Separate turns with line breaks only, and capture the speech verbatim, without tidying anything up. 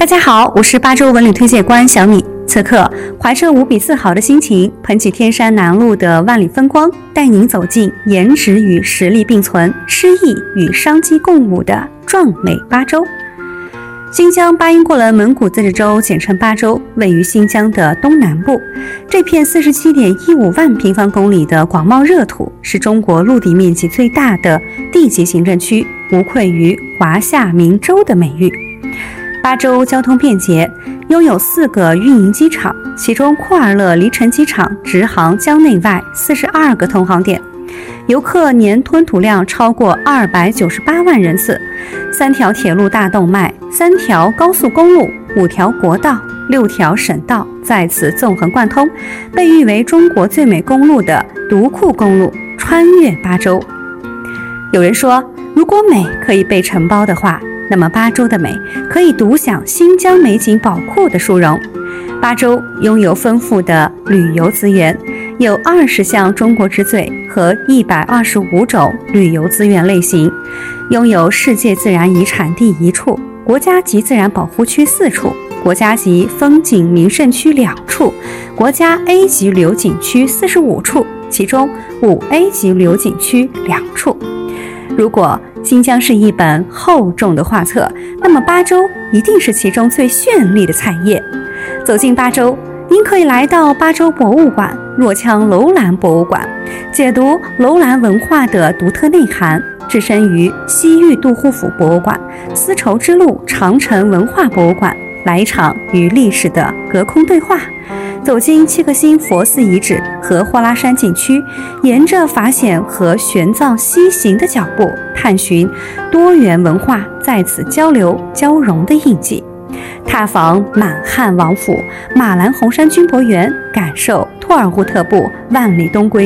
大家好，我是巴州文旅推介官小米。此刻怀着无比自豪的心情，捧起天山南路的万里风光，带您走进颜值与实力并存、诗意与商机共舞的壮美巴州。新疆巴音过了蒙古自治州，简称巴州，位于新疆的东南部。这片 四十七点一五万平方公里的广袤热土，是中国陆地面积最大的地级行政区，无愧于华夏明州的美誉。巴州交通便捷，拥有四个运营机场，其中库尔勒离城机场直航疆内外四十二个通航点，游客年吞吐量超过二百九十八万人次，三条铁路大动脉，三条高速公路，五条国道，六条省道在此纵横贯通，被誉为中国最美公路的独库公路穿越巴州。有人说，如果美可以被承包的话，那么巴州的美可以独享新疆美景宝库的殊荣。巴州拥有丰富的旅游资源，有二十项中国之最和一百二十五种旅游资源类型，拥有世界自然遗产地一处，国家级自然保护区四处，国家级风景名胜区两处，国家 A 级旅游景区四十五处，其中五 A 级旅游景区两处。如果新疆是一本厚重的画册，那么巴州一定是其中最绚丽的彩页。走进巴州，您可以来到巴州博物馆、若羌楼兰博物馆，解读楼兰文化的独特内涵，置身于西域杜护府博物馆、丝绸之路长城文化博物馆，来一场与历史的隔空对话。走进七颗星佛寺遗址和霍拉山景区，沿着法显和玄奘西行的脚步，探寻多元文化在此交流交融的印记。踏访满汉王府、马兰红山军博园，感受托尔扈特部万里东归